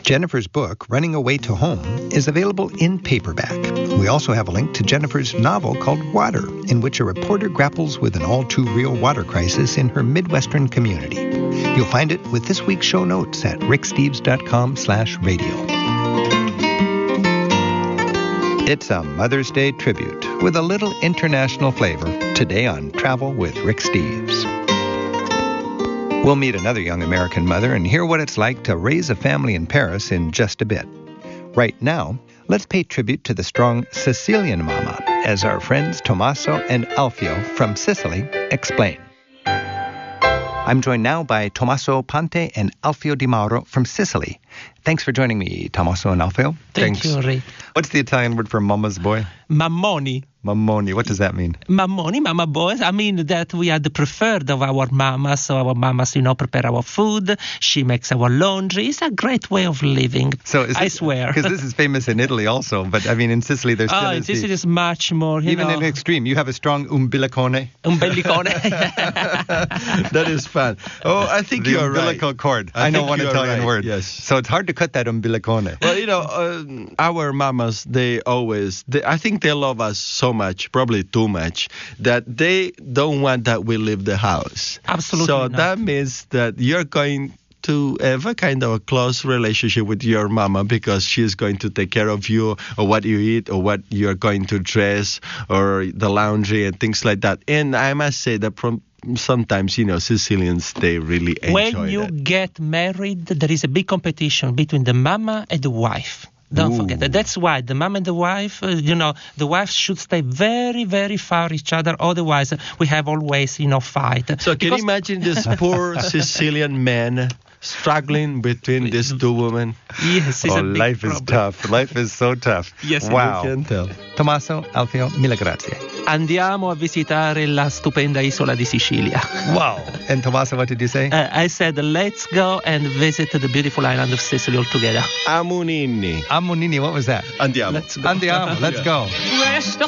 Jennifer's book, Running Away to Home, is available in paperback. We also have a link to Jennifer's novel called Water, in which a reporter grapples with an all-too-real water crisis in her Midwestern community. You'll find it with this week's show notes at ricksteves.com/radio. It's a Mother's Day tribute with a little international flavor today on Travel with Rick Steves. We'll meet another young American mother and hear what it's like to raise a family in Paris in just a bit. Right now, let's pay tribute to the strong Sicilian mama as our friends Tommaso and Alfio from Sicily explain. I'm joined now by Tommaso Ponte and Alfio Di Mauro from Sicily. Thanks for joining me, Tommaso and Alfio. Thank you, Rick. What's the Italian word for mama's boy? Mammoni. Mammoni. What does that mean? Mammoni, mama boys. I mean that we are the preferred of our mamas. So our mamas, prepare our food. She makes our laundry. It's a great way of living. I swear. Because this is famous in Italy also. But I mean, in Sicily, there's still in Sicily is much more, even in extreme. You have a strong umbilicone. Umbilicone. That is fun. Oh, I think you're right. The umbilical cord. I know one Italian word. Yes. So it's hard to cut that umbilicone. Well, our mamas, I think they love us so much, probably too much, that they don't want that we leave the house. Absolutely So not. that means that you're going to have a kind of a close relationship with your mama because she's going to take care of you or what you eat or what you're going to dress or the laundry and things like that. And I must say that sometimes, Sicilians, they really enjoy When you get married, there is a big competition between the mama and the wife. Don't forget that. That's why the mom and the wife, the wife should stay very, very far each other. Otherwise, we have always, fight. So can you imagine this poor Sicilian man struggling between these two women? Yes, it's a big life problem. is tough. Life is so tough. Yes, wow. You can tell. Tommaso, Alfio, mille grazie. Andiamo a visitare la stupenda isola di Sicilia. Wow. And Tommaso, what did you say? I said, let's go and visit the beautiful island of Sicily all together. Amunini. Amunini, what was that? Andiamo. Let's go. Andiamo, let's go.